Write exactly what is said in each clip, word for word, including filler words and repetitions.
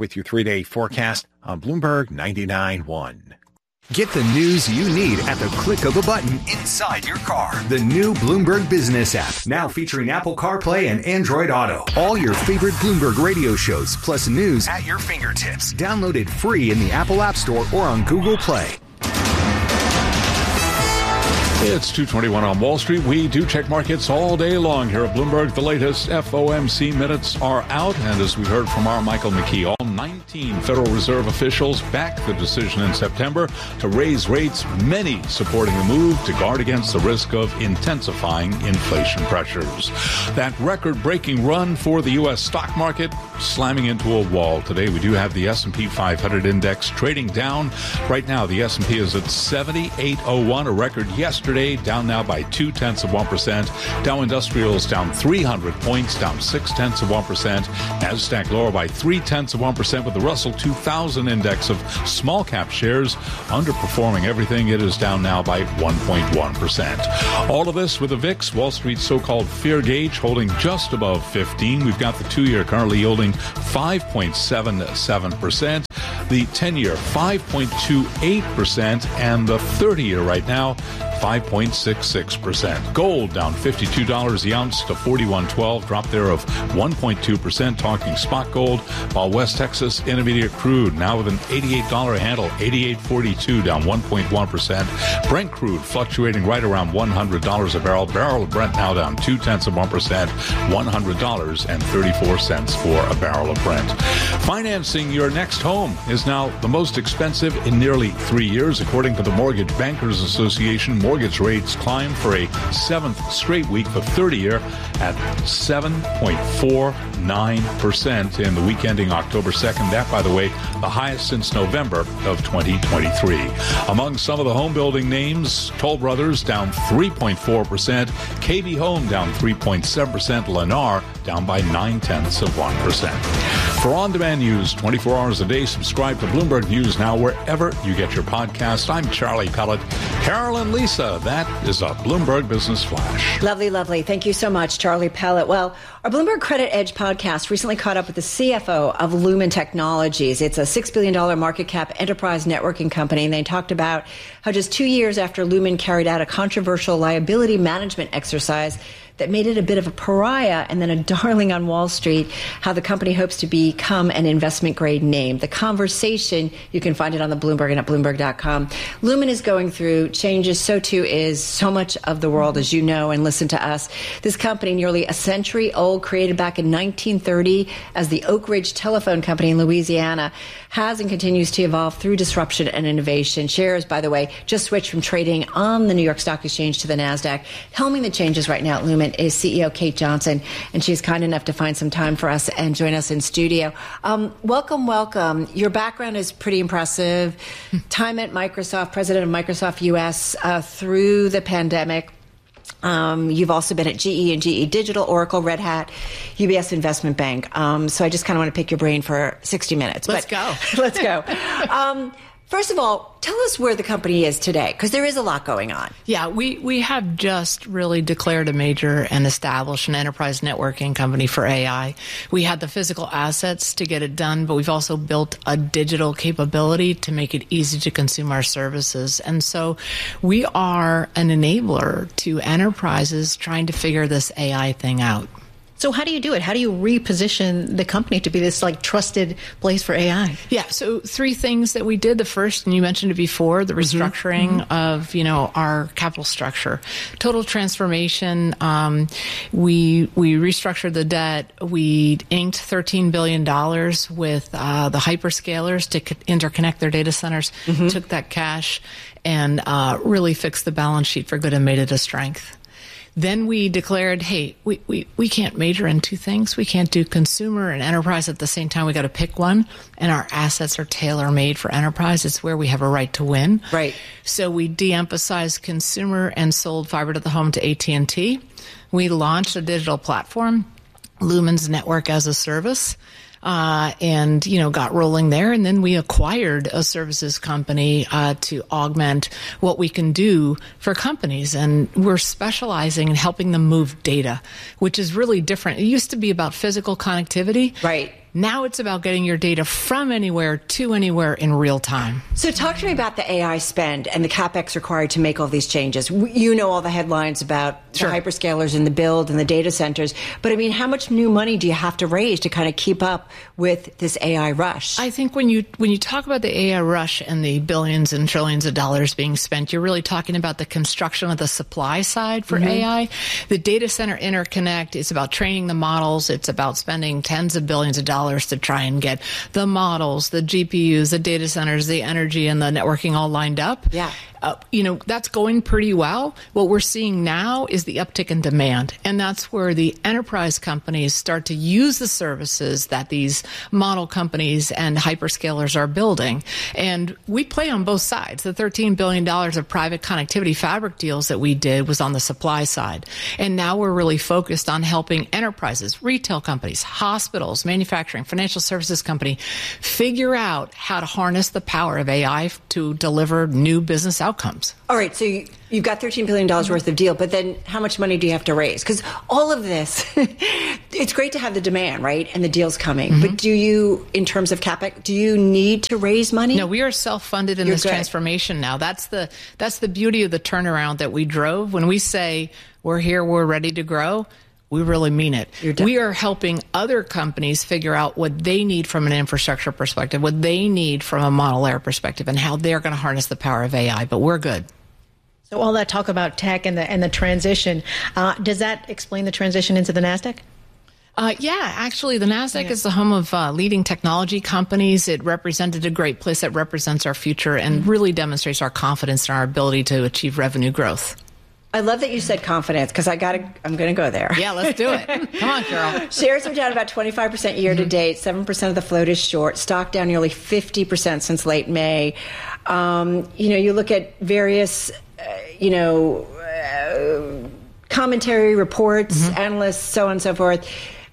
with your three-day forecast on Bloomberg ninety-nine point one. Get the news you need at the click of a button inside your car. The new Bloomberg Business app, now featuring Apple CarPlay and Android Auto. All your favorite Bloomberg radio shows, plus news at your fingertips. Download it free in the Apple App Store or on Google Play. It's two twenty-one on Wall Street. We do check markets all day long here at Bloomberg. The latest F O M C minutes are out. And as we heard from our Michael McKee, all nineteen Federal Reserve officials backed the decision in September to raise rates, many supporting the move to guard against the risk of intensifying inflation pressures. That record-breaking run for the U S stock market slamming into a wall today. We do have the S and P five hundred index trading down. Right now, the S and P is at seventy-eight oh one, a record yesterday. Down now by two tenths of one percent. Dow Industrials down three hundred points, down six tenths of one percent. Nasdaq lower by three tenths of one percent, with the Russell two thousand index of small cap shares underperforming everything. It is down now by one point one percent. All of this with the V I X, Wall Street's so-called fear gauge, holding just above fifteen. We've got the two-year currently yielding five point seven seven percent. The ten-year five point two eight percent, and the thirty-year right now five point six six percent. Gold down fifty-two dollars the ounce to forty-one twelve, drop there of one point two percent, talking spot gold, while West Texas Intermediate crude now with an eighty-eight dollars handle, eighty-eight forty-two, down one point one percent. Brent crude fluctuating right around one hundred dollars a barrel. Barrel of Brent now down two tenths of one percent, one hundred dollars and thirty-four cents for a barrel of Brent. Financing your next home is now the most expensive in nearly three years, according to the Mortgage Bankers Association. Mortgage rates climbed for a seventh straight week, the thirty-year at seven point four nine percent in the week ending October second. That, by the way, the highest since November of twenty twenty-three. Among some of the home building names, Toll Brothers down three point four percent, K B Home down three point seven percent, Lennar down by nine tenths of one percent. For on-demand news twenty-four hours a day, subscribe to Bloomberg News Now wherever you get your podcast. I'm Charlie Pellet. Carol and Lisa, that is a Bloomberg Business Flash. Lovely, lovely. Thank you so much, Charlie Pellet. Well, our Bloomberg Credit Edge podcast recently caught up with the C F O of Lumen Technologies. It's a six billion dollars market cap enterprise networking company, and they talked about how just two years after Lumen carried out a controversial liability management exercise that made it a bit of a pariah and then a darling on Wall Street, how the company hopes to become an investment-grade name. The conversation, you can find it on the Bloomberg and at Bloomberg dot com. Lumen is going through changes. So too is so much of the world, as you know, and listen to us. This company, nearly a century old, created back in nineteen thirty as the Oak Ridge Telephone Company in Louisiana, has and continues to evolve through disruption and innovation. Shares, by the way, just switched from trading on the New York Stock Exchange to the NASDAQ. Helming the changes right now at Lumen is C E O Kate Johnson, and she's kind enough to find some time for us and join us in studio. Um, welcome, welcome. Your background is pretty impressive. Time at Microsoft, president of Microsoft U S uh, through the pandemic. Um, you've also been at G E and G E Digital, Oracle, Red Hat, U B S Investment Bank. Um, so I just kind of want to pick your brain for sixty minutes. Let's but go. Let's go. Um, First of all, tell us where the company is today, because there is a lot going on. Yeah, we, we have just really declared a major and established an enterprise networking company for A I. We had the physical assets to get it done, but we've also built a digital capability to make it easy to consume our services. And so we are an enabler to enterprises trying to figure this A I thing out. So how do you do it? How do you reposition the company to be this like trusted place for A I? Yeah, so three things that we did. The first, and you mentioned it before, the restructuring mm-hmm. of, you know, our capital structure. Total transformation. Um, we we restructured the debt. We inked thirteen billion dollars with uh, the hyperscalers to co- interconnect their data centers. Mm-hmm. Took that cash and uh, really fixed the balance sheet for good and made it a strength. Then we declared, hey, we, we, we can't major in two things. We can't do consumer and enterprise at the same time. We got to pick one. And our assets are tailor-made for enterprise. It's where we have a right to win. Right. So we de-emphasized consumer and sold fiber to the home to A T and T. We launched a digital platform, Lumen's Network as a Service. Uh, and, you know, got rolling there. And then we acquired a services company uh, to augment what we can do for companies. And we're specializing in helping them move data, which is really different. It used to be about physical connectivity. Right. Now it's about getting your data from anywhere to anywhere in real time. So talk to me about the A I spend and the CapEx required to make all these changes. You know all the headlines about Sure. the hyperscalers and the build and the data centers. But I mean, how much new money do you have to raise to kind of keep up with this A I rush? I think when you when you talk about the A I rush and the billions and trillions of dollars being spent, you're really talking about the construction of the supply side for mm-hmm. A I. The data center interconnect is about training the models. It's about spending tens of billions of dollars to try and get the models, the G P Us, the data centers, the energy, and the networking all lined up. Yeah. Uh, you know, that's going pretty well. What we're seeing now is the uptick in demand. And that's where the enterprise companies start to use the services that these model companies and hyperscalers are building. And we play on both sides. The thirteen billion dollars of private connectivity fabric deals that we did was on the supply side. And now we're really focused on helping enterprises, retail companies, hospitals, manufacturing, financial services company figure out how to harness the power of A I to deliver new business outcomes. Outcomes. All right, so you, you've got thirteen billion dollars worth of deal, but then how much money do you have to raise? Because all of this, it's great to have the demand, right, and the deals coming, mm-hmm. but do you, in terms of CapEx, do you need to raise money? No, we are self-funded in You're this good. transformation now. That's the that's the beauty of the turnaround that we drove. When we say we're here, we're ready to grow, we really mean it. We are helping other companies figure out what they need from an infrastructure perspective, what they need from a model layer perspective, and how they're going to harness the power of A I. But we're good. So all that talk about tech and the and the transition, uh, does that explain the transition into the NASDAQ? Uh, yeah, actually, the NASDAQ Yeah. is the home of uh, leading technology companies. It represented a great place that represents our future and mm-hmm. really demonstrates our confidence in our ability to achieve revenue growth. I love that you said confidence because I got to. I'm going to go there. Yeah, let's do it. Come on, Carol. Shares are down about twenty-five percent year to date. Seven percent of the float is short. Stock down nearly fifty percent since late May. Um, you know, you look at various, uh, you know, uh, commentary reports, mm-hmm. analysts, so on and so forth.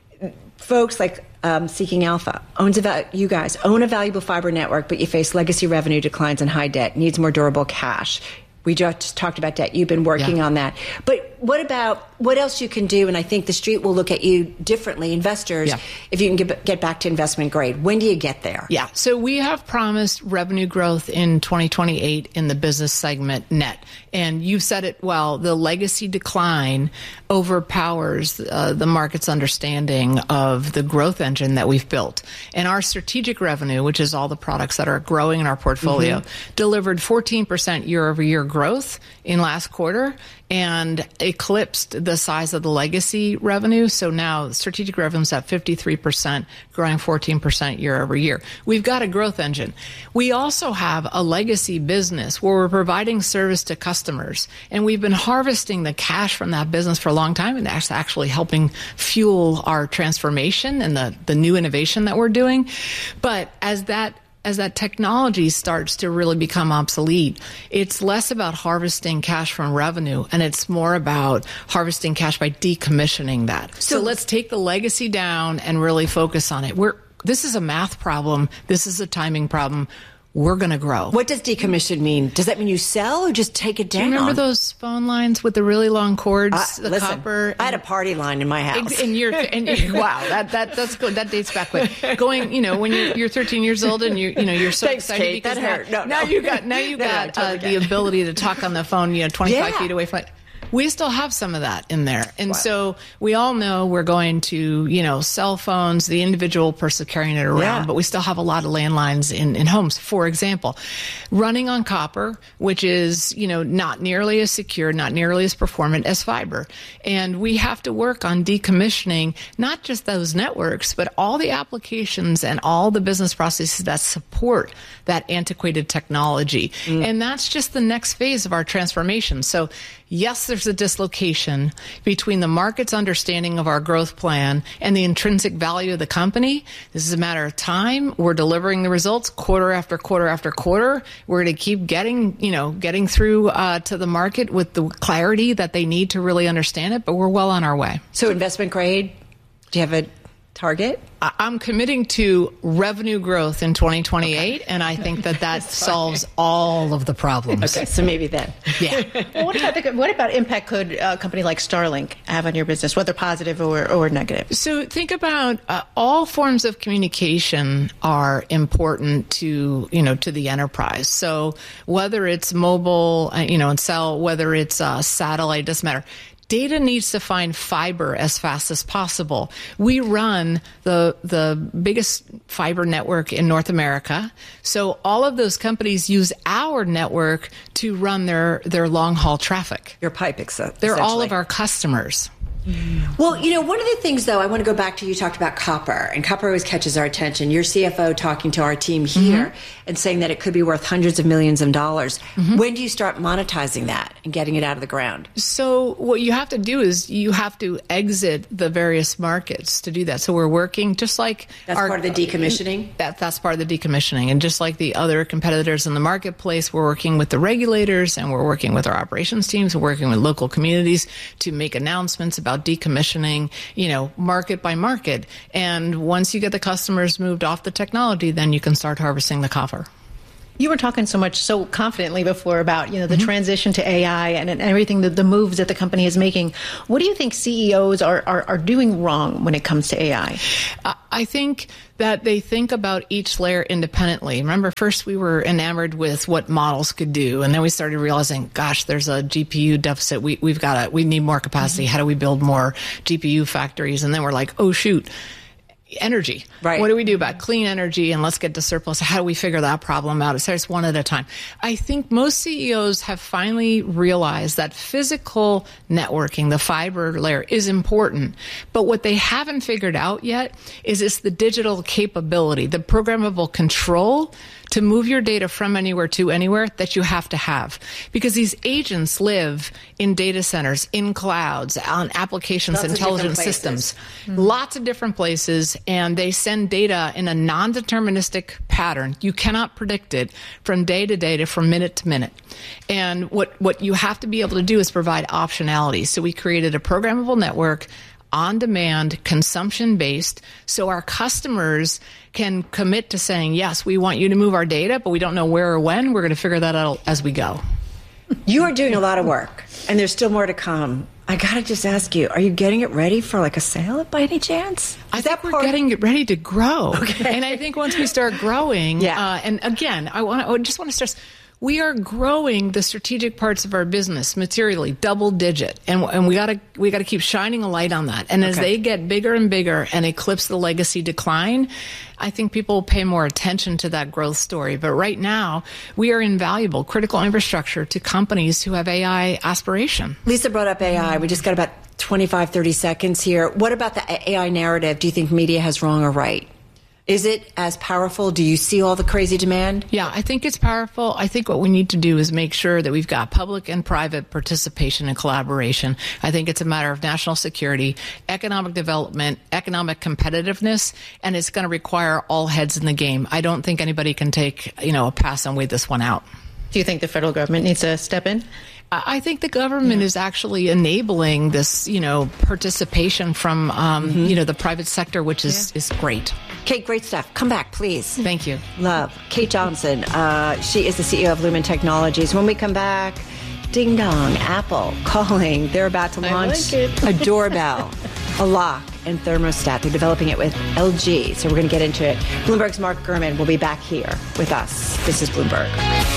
Folks like um, Seeking Alpha owns a val- you guys own a valuable fiber network, but you face legacy revenue declines and high debt. Needs more durable cash. We just talked about debt. You've been working yeah. on that. But what about what else you can do? And I think the street will look at you differently, investors, yeah. if you can get, get back to investment grade. When do you get there? Yeah. So we have promised revenue growth in twenty twenty-eight in the business segment net. And you've said it well, the legacy decline overpowers uh, the market's understanding of the growth engine that we've built. And our strategic revenue, which is all the products that are growing in our portfolio, mm-hmm. delivered fourteen percent year over year growth in last quarter and eclipsed the size of the legacy revenue. So now strategic revenue is at fifty-three percent, growing fourteen percent year over year. We've got a growth engine. We also have a legacy business where we're providing service to customers, and we've been harvesting the cash from that business for a long time, and that's actually helping fuel our transformation and the, the new innovation that we're doing. But as that As that technology starts to really become obsolete, it's less about harvesting cash from revenue, and it's more about harvesting cash by decommissioning that. So, so let's take the legacy down and really focus on it. We're, this is a math problem. This is a timing problem. We're going to grow. What does decommission mean? Does that mean you sell or just take it down? Do you remember those phone lines with the really long cords, uh, the listen, copper? I had a party line in my house. And you're, and you're wow, that, that that's good. That dates back. But going, you know, when you're you're thirteen years old and you you know you're so Thanks, excited Kate, because that hurt. now, No, now no. you got now you No, no, got totally uh, the get it. ability to talk on the phone, you know, twenty-five Yeah. feet away from it. We still have some of that in there. And Wow. so we all know we're going to, you know, cell phones, the individual person carrying it around, Yeah. but we still have a lot of landlines in, in homes. For example, running on copper, which is, you know, not nearly as secure, not nearly as performant as fiber. And we have to work on decommissioning not just those networks, but all the applications and all the business processes that support that antiquated technology. Mm. And that's just the next phase of our transformation. So yes, there's a dislocation between the market's understanding of our growth plan and the intrinsic value of the company. This is a matter of time. We're delivering the results quarter after quarter after quarter. We're going to keep getting, you know, getting through uh, to the market with the clarity that they need to really understand it, but we're well on our way. So investment grade, do you have a target? I'm committing to revenue growth in twenty twenty-eight, okay. and I think that that solves all of the problems. Okay, so maybe then. Yeah. Well, what, about the, what about impact could a company like Starlink have on your business, whether positive or, or negative? So think about uh, all forms of communication are important to, you know, to the enterprise. So whether it's mobile, uh, you know, and cell, whether it's uh, satellite, doesn't matter. Data needs to find fiber as fast as possible. We run the the biggest fiber network in North America. So all of those companies use our network to run their, their long-haul traffic. Your pipe, essentially. They're all of our customers. Well, you know, one of the things, though, I want to go back to, you talked about copper, and copper always catches our attention. Your C F O talking to our team here mm-hmm. and saying that it could be worth hundreds of millions of dollars. Mm-hmm. When do you start monetizing that and getting it out of the ground? So what you have to do is you have to exit the various markets to do that. So we're working just like... That's our, part of the decommissioning? That, that's part of the decommissioning. And just like the other competitors in the marketplace, we're working with the regulators and we're working with our operations teams, we're working with local communities to make announcements about decommissioning, you know, market by market. And once you get the customers moved off the technology, then you can start harvesting the copper. You were talking so much, so confidently before about, you know, the mm-hmm. transition to A I and, and everything, that the moves that the company is making. What do you think C E Os are, are, are doing wrong when it comes to A I? Uh, I think that they think about each layer independently. Remember, first we were enamored with what models could do, and then we started realizing, gosh, there's a G P U deficit. We, we've got to, we need more capacity. Mm-hmm. How do we build more G P U factories? And then we're like, oh, shoot. Energy. Right. What do we do about clean energy, and let's get to surplus? How do we figure that problem out? It starts one at a time. I think most C E Os have finally realized that physical networking, the fiber layer, is important. But what they haven't figured out yet is it's the digital capability, the programmable control to move your data from anywhere to anywhere that you have to have. Because these agents live in data centers, in clouds, on applications, Lots intelligent systems, mm-hmm. lots of different places, and they send data in a non-deterministic pattern. You cannot predict it from day to day to from minute to minute. And what, what you have to be able to do is provide optionality. So we created a programmable network, on-demand, consumption-based, so our customers can commit to saying, yes, we want you to move our data, but we don't know where or when. We're going to figure that out as we go. You are doing a lot of work, and there's still more to come. I got to just ask you, are you getting it ready for like a sale by any chance? Is I think we're getting it ready to grow. Okay. And I think once we start growing, yeah. uh, and again, I, want I just want to stress, we are growing the strategic parts of our business materially, double digit, and and we gotta we gotta keep shining a light on that. And as okay. they get bigger and bigger and eclipse the legacy decline, I think people will pay more attention to that growth story. But right now, we are invaluable, critical infrastructure to companies who have A I aspiration. Lisa brought up A I. We just got about twenty-five, thirty seconds here. What about the A I narrative? Do you think media has wrong or right? Is it as powerful? Do you see all the crazy demand? Yeah, I think it's powerful. I think what we need to do is make sure that we've got public and private participation and collaboration. I think it's a matter of national security, economic development, economic competitiveness, and it's going to require all heads in the game. I don't think anybody can take, you know, a pass and wait this one out. Do you think the federal government needs to step in? I think the government yeah. is actually enabling this, you know, participation from, um, mm-hmm. you know, the private sector, which is, yeah. is great. Kate, great stuff. Come back, please. Thank you. Love. Kate Johnson. Uh, she is the C E O of Lumen Technologies. When we come back, ding dong, Apple calling. They're about to launch like a doorbell, a lock, and thermostat. They're developing it with L G. So we're going to get into it. Bloomberg's Mark Gurman will be back here with us. This is Bloomberg.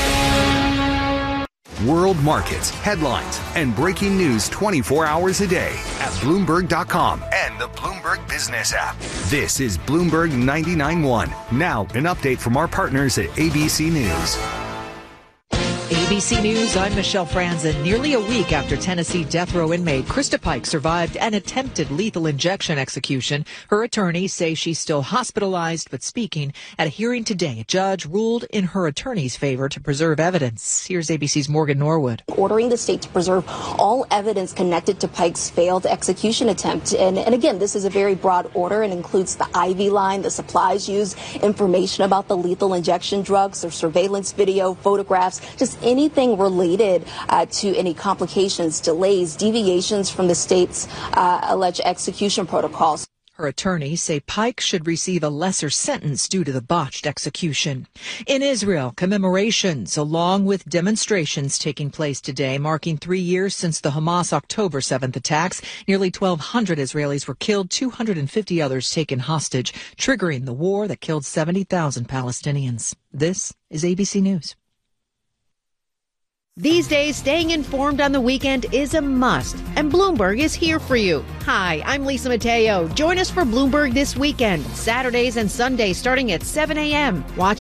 World markets, headlines, and breaking news twenty-four hours a day at Bloomberg dot com and the Bloomberg Business app. This is Bloomberg ninety-nine point one. Now, an update from our partners at A B C News. A B C News, I'm Michelle Franzen. Nearly a week after Tennessee death row inmate Krista Pike survived an attempted lethal injection execution, her attorneys say she's still hospitalized, but speaking at a hearing today, a judge ruled in her attorney's favor to preserve evidence. Here's A B C's Morgan Norwood. Ordering the state to preserve all evidence connected to Pike's failed execution attempt. And, and again, this is a very broad order and includes the I V line, the supplies used, information about the lethal injection drugs, or surveillance video, photographs, just anything related uh, to any complications, delays, deviations from the state's uh, alleged execution protocols. Her attorneys say Pike should receive a lesser sentence due to the botched execution. In Israel, commemorations along with demonstrations taking place today, marking three years since the Hamas October seventh attacks. Nearly twelve hundred Israelis were killed, two hundred fifty others taken hostage, triggering the war that killed seventy thousand Palestinians. This is A B C News. These days, staying informed on the weekend is a must, and Bloomberg is here for you. Hi, I'm Lisa Mateo. Join us for Bloomberg This Weekend, Saturdays and Sundays starting at seven a.m. Watch